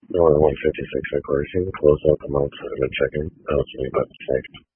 Number 156 at Clarkson, close up amount of chicken, out to me about the same.